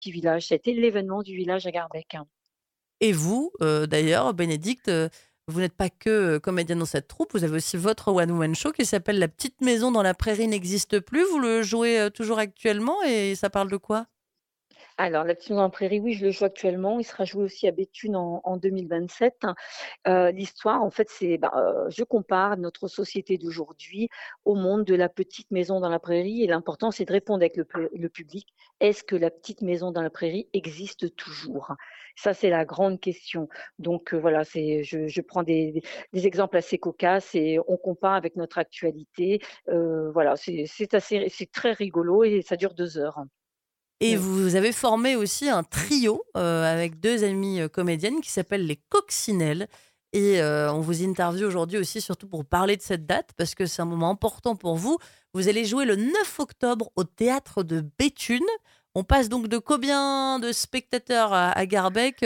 petit village. Ça a été l'événement du village à Garbec. Et vous, d'ailleurs, Bénédicte, vous n'êtes pas que, comédienne dans cette troupe, vous avez aussi votre one woman show qui s'appelle La petite maison dans la prairie n'existe plus. Vous le jouez, toujours actuellement et ça parle de quoi? Alors, La Petite Maison en Prairie, oui, je le joue actuellement. Il sera joué aussi à Béthune en 2027. L'histoire, en fait, je compare notre société d'aujourd'hui au monde de La Petite Maison dans la Prairie et l'important, c'est de répondre avec le public. Est-ce que La Petite Maison dans la Prairie existe toujours? Ça, c'est la grande question. Donc, voilà, je prends des exemples assez cocasses et on compare avec notre actualité. Voilà, c'est très rigolo et ça dure 2 heures. Et Mmh. vous avez formé aussi un trio, avec 2 amies, comédiennes qui s'appellent les Coccinelles et on vous interviewe aujourd'hui aussi surtout pour parler de cette date parce que c'est un moment important pour vous. Vous allez jouer le 9 octobre au théâtre de Béthune. On passe donc de combien de spectateurs à Garbec,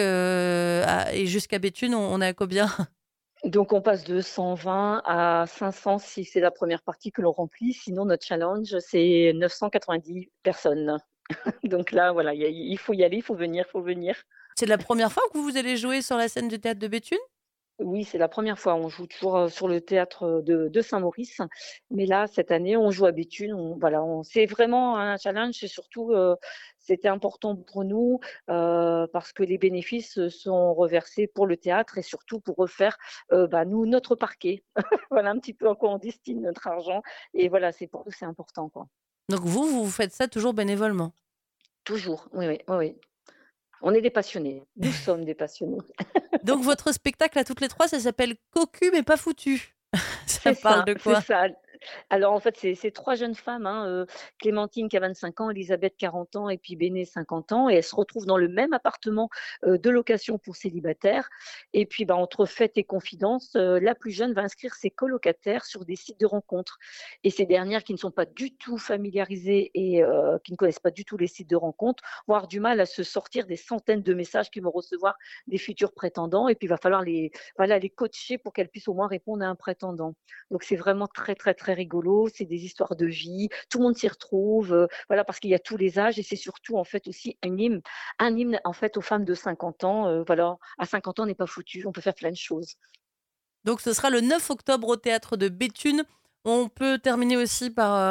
et jusqu'à Béthune, on est à combien? Donc on passe de 120 à 500 si c'est la première partie que l'on remplit. Sinon notre challenge, c'est 990 personnes. Donc là, voilà, il faut y aller, il faut venir, il faut venir. C'est la première fois que vous allez jouer sur la scène du théâtre de Béthune? Oui, c'est la première fois. On joue toujours, sur le théâtre, de Saint-Maurice. Mais là, cette année, on joue à Béthune. C'est vraiment un challenge et surtout, c'était important pour nous, parce que les bénéfices, sont reversés pour le théâtre et surtout pour refaire, nous, notre parquet. Voilà un petit peu à quoi on destine notre argent et voilà, c'est pour nous, c'est important, quoi. Donc vous faites ça toujours bénévolement? Toujours, oui, oui, oui, oui. On est des passionnés. Nous sommes des passionnés. Donc votre spectacle à toutes les 3, ça s'appelle «Cocu mais pas foutu». Ça C'est parle ça, de c'est quoi? ça. Alors en fait, c'est 3 jeunes femmes, hein, Clémentine qui a 25 ans, Elisabeth 40 ans et puis Béné 50 ans et elles se retrouvent dans le même appartement, de location pour célibataires et puis, entre fêtes et confidences, la plus jeune va inscrire ses colocataires sur des sites de rencontres et ces dernières qui ne sont pas du tout familiarisées et qui ne connaissent pas du tout les sites de rencontres, vont avoir du mal à se sortir des centaines de messages qu'ils vont recevoir des futurs prétendants et puis il va falloir les coacher pour qu'elles puissent au moins répondre à un prétendant. Donc c'est vraiment très, très, très rigolo. C'est des histoires de vie. Tout le monde s'y retrouve, voilà, parce qu'il y a tous les âges et c'est surtout, en fait, aussi un hymne, en fait, aux femmes de 50 ans, voilà. À 50 ans, on n'est pas foutu, on peut faire plein de choses. Donc ce sera le 9 octobre au théâtre de Béthune. On peut terminer aussi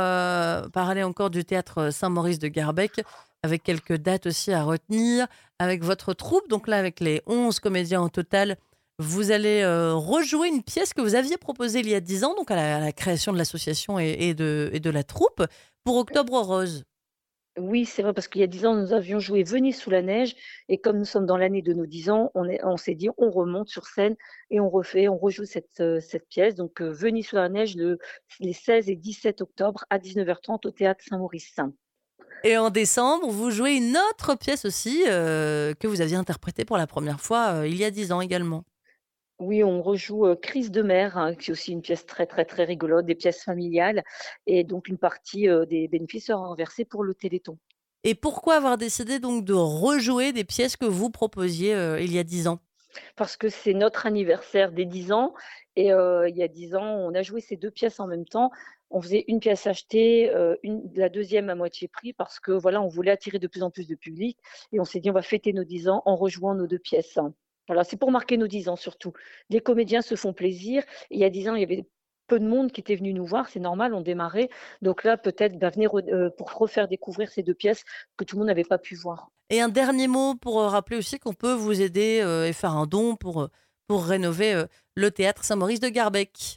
par aller encore du théâtre Saint-Maurice de Garbec, avec quelques dates aussi à retenir, avec votre troupe. Donc là, avec les 11 comédiens au total, vous allez, rejouer une pièce que vous aviez proposée il y a 10 ans, donc à la création de l'association et de la troupe, pour Octobre Rose. Oui, c'est vrai, parce qu'il y a 10 ans, nous avions joué Venise sous la neige et comme nous sommes dans l'année de nos 10 ans, on s'est dit: «On remonte sur scène et on rejoue cette pièce», donc Venise sous la neige les 16 et 17 octobre à 19h30 au théâtre Saint-Maurice. Et en décembre, vous jouez une autre pièce aussi, que vous aviez interprétée pour la première fois, il y a 10 ans également. Oui, on rejoue, Crise de mer, hein, qui est aussi une pièce très, très, très rigolote, des pièces familiales et donc une partie, des bénéfices sera reversée pour le Téléthon. Et pourquoi avoir décidé donc de rejouer des pièces que vous proposiez, il y a 10 ans? Parce que c'est notre anniversaire des 10 ans et il y a 10 ans, on a joué ces 2 pièces en même temps. On faisait une pièce achetée, la deuxième à moitié prix parce que voilà, on voulait attirer de plus en plus de public et on s'est dit: «On va fêter nos 10 ans en rejouant nos 2 pièces». Voilà, c'est pour marquer nos 10 ans surtout. Les comédiens se font plaisir. Il y a 10 ans, il y avait peu de monde qui était venu nous voir, c'est normal, on démarrait. Donc là, peut-être, venir pour refaire découvrir ces 2 pièces que tout le monde n'avait pas pu voir. Et un dernier mot pour, rappeler aussi qu'on peut vous aider, et faire un don pour rénover, le théâtre Saint-Maurice de Garbec.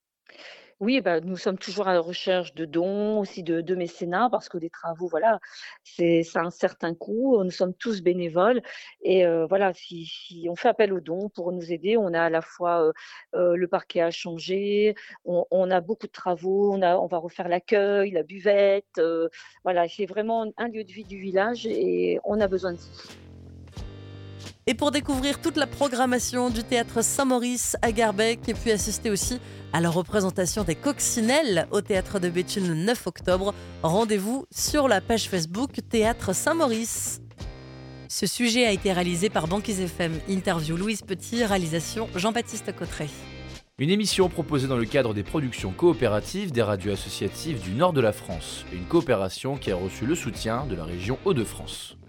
Oui, nous sommes toujours à la recherche de dons, aussi de mécénat parce que les travaux, voilà, ça a un certain coût. Nous sommes tous bénévoles et voilà, si on fait appel aux dons pour nous aider, on a à la fois, le parquet à changer, on a beaucoup de travaux, on va refaire l'accueil, la buvette, voilà, c'est vraiment un lieu de vie du village et on a besoin de vous. Et pour découvrir toute la programmation du théâtre Saint-Maurice à Garbec et puis assister aussi à la représentation des Coccinelles au théâtre de Béthune le 9 octobre, rendez-vous sur la page Facebook Théâtre Saint-Maurice. Ce sujet a été réalisé par Banquise FM. Interview Louise Petit, réalisation Jean-Baptiste Cotteret. Une émission proposée dans le cadre des productions coopératives des radios associatives du nord de la France. Une coopération qui a reçu le soutien de la région Hauts-de-France.